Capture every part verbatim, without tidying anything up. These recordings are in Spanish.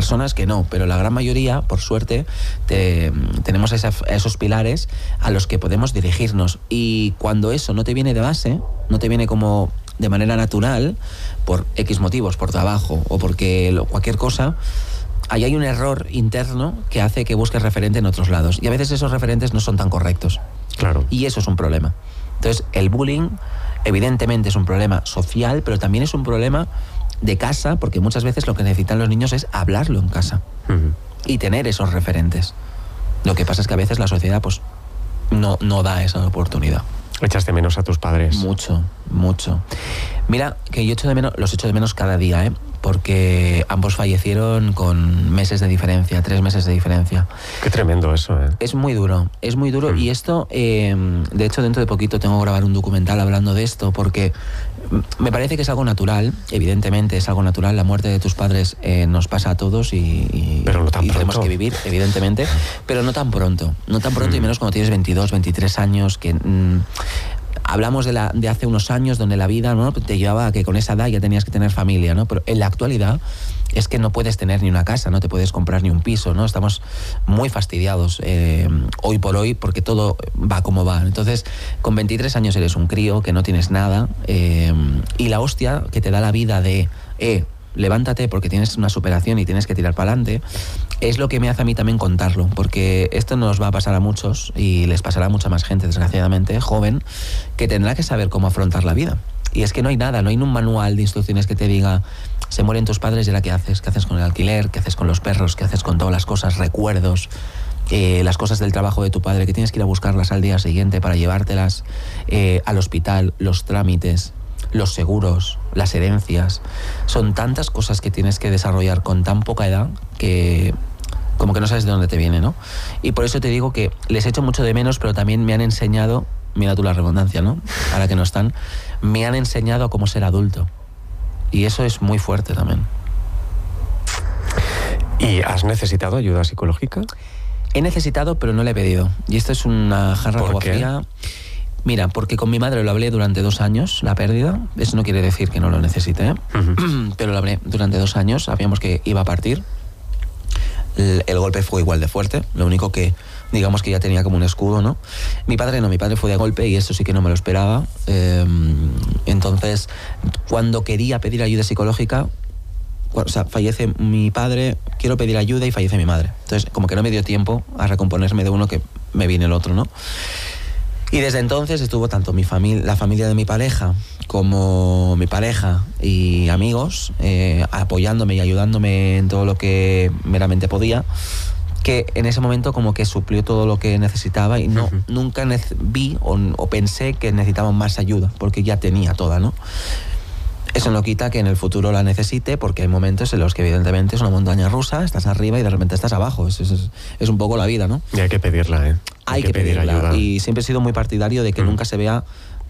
personas que no, pero la gran mayoría, por suerte, te, tenemos esa, esos pilares a los que podemos dirigirnos. Y cuando eso no te viene de base, no te viene como de manera natural, por X motivos, por trabajo o porque lo, cualquier cosa, ahí hay un error interno que hace que busques referente en otros lados. Y a veces esos referentes no son tan correctos. Claro. Y eso es un problema. Entonces, el bullying, evidentemente, es un problema social, pero también es un problema de casa, porque muchas veces lo que necesitan los niños es hablarlo en casa. Uh-huh. Y tener esos referentes. Lo que pasa es que a veces la sociedad, pues, no, no da esa oportunidad. ¿Echaste menos a tus padres? Mucho, mucho. Mira, que yo echo de menos, los echo de menos cada día, ¿eh? Porque ambos fallecieron con meses de diferencia, tres meses de diferencia. Qué tremendo eso, ¿eh? Es muy duro, es muy duro. Mm. Y esto, eh, de hecho, dentro de poquito tengo que grabar un documental hablando de esto, porque me parece que es algo natural, evidentemente es algo natural. La muerte de tus padres eh, nos pasa a todos y, y, pero no tan y tenemos pronto. que vivir, evidentemente, pero no tan pronto. No tan pronto mm. y menos cuando tienes veintidós, veintitrés años, que... Mm, hablamos de, la, de hace unos años donde la vida, ¿no?, te llevaba a que con esa edad ya tenías que tener familia, ¿no? Pero en la actualidad es que no puedes tener ni una casa, no te puedes comprar ni un piso, ¿no? Estamos muy fastidiados eh, hoy por hoy porque todo va como va. Entonces, con veintitrés años eres un crío que no tienes nada eh, y la hostia que te da la vida de... Eh, levántate porque tienes una superación y tienes que tirar para adelante, es lo que me hace a mí también contarlo, porque esto nos va a pasar a muchos y les pasará a mucha más gente, desgraciadamente, joven, que tendrá que saber cómo afrontar la vida. Y es que no hay nada, no hay un manual de instrucciones que te diga, se mueren tus padres y ahora ¿qué haces? ¿Qué haces con el alquiler? ¿Qué haces con los perros? ¿Qué haces con todas las cosas, recuerdos? Eh, las cosas del trabajo de tu padre, que tienes que ir a buscarlas al día siguiente para llevártelas eh, al hospital, los trámites, los seguros, las herencias. Son tantas cosas que tienes que desarrollar con tan poca edad que como que no sabes de dónde te viene, ¿no? Y por eso te digo que les echo mucho de menos, pero también me han enseñado, mira tú la redundancia, ¿no?, ahora que no están, me han enseñado a cómo ser adulto. Y eso es muy fuerte también. ¿Y has necesitado ayuda psicológica? He necesitado, pero no le he pedido. Y esto es una jarra de agua fría. Mira, porque con mi madre lo hablé durante dos años, la pérdida. Eso no quiere decir que no lo necesite, ¿eh? Uh-huh. Pero lo hablé durante dos años. Sabíamos que iba a partir. El, el golpe fue igual de fuerte. Lo único que, digamos que ya tenía como un escudo, ¿no? Mi padre no, mi padre fue de golpe y eso sí que no me lo esperaba. Eh, entonces, cuando quería pedir ayuda psicológica, o sea, fallece mi padre, quiero pedir ayuda y fallece mi madre. Entonces, como que no me dio tiempo a recomponerme de uno que me viene el otro, ¿no? Y desde entonces estuvo tanto mi familia, la familia de mi pareja como mi pareja y amigos eh, apoyándome y ayudándome en todo lo que meramente podía, que en ese momento como que suplió todo lo que necesitaba y no, uh-huh. nunca nece- vi o, o pensé que necesitaba más ayuda, porque ya tenía toda, ¿no? Eso no quita que en el futuro la necesite, porque hay momentos en los que evidentemente es una montaña rusa, estás arriba y de repente estás abajo. Es, es, es un poco la vida, ¿no? Y hay que pedirla, ¿eh? Hay, hay que, que pedir pedirla. Ayuda. Y siempre he sido muy partidario de que mm. nunca se vea...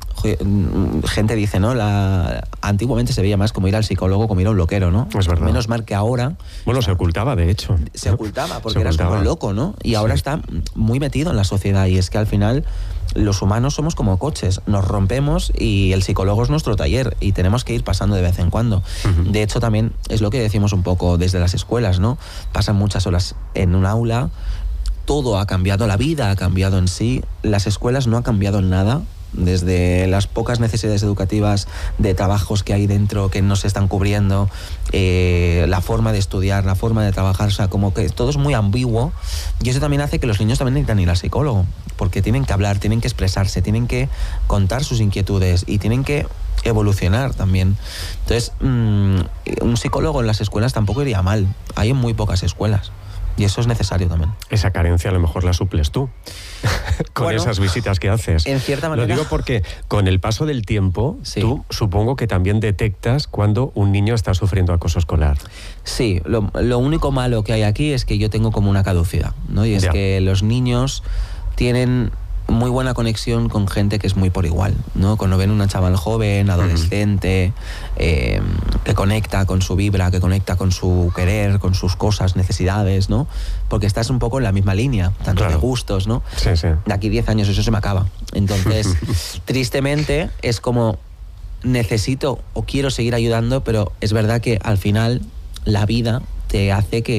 Gente dice, ¿no? La, antiguamente se veía más como ir al psicólogo, como ir a un loquero, ¿no? Es verdad. Menos mal que ahora... Bueno, o sea, se ocultaba, de hecho. Se ¿no? ocultaba, porque se eras ocultaba. como loco, ¿no? Y ahora sí. está muy metido en la sociedad. Y es que al final los humanos somos como coches. Nos rompemos y el psicólogo es nuestro taller. Y tenemos que ir pasando de vez en cuando. Uh-huh. De hecho, también es lo que decimos un poco desde las escuelas, ¿no? Pasan muchas horas en un aula. Todo ha cambiado, la vida ha cambiado en sí. Las escuelas no han cambiado en nada. Desde las pocas necesidades educativas de trabajos que hay dentro que no se están cubriendo, eh, la forma de estudiar, la forma de trabajar, o sea, como que todo es muy ambiguo, y eso también hace que los niños también necesitan ir al psicólogo, porque tienen que hablar, tienen que expresarse, tienen que contar sus inquietudes y tienen que evolucionar también. Entonces, mmm, un psicólogo en las escuelas tampoco iría mal, hay en muy pocas escuelas. Y eso es necesario también. Esa carencia a lo mejor la suples tú con bueno, esas visitas que haces. En cierta manera. Lo digo porque con el paso del tiempo, sí. tú supongo que también detectas cuando un niño está sufriendo acoso escolar. Sí, lo, lo único malo que hay aquí es que yo tengo como una caducidad, ¿no? Y es ya. que los niños tienen muy buena conexión con gente que es muy por igual, ¿no? Cuando ven una chaval joven, adolescente, uh-huh. eh, que conecta con su vibra, que conecta con su querer, con sus cosas, necesidades, ¿no? Porque estás un poco en la misma línea, tanto claro. de gustos, ¿no? Sí, sí. De aquí diez años eso se me acaba. Entonces, tristemente, es como necesito o quiero seguir ayudando, pero es verdad que al final la vida te hace que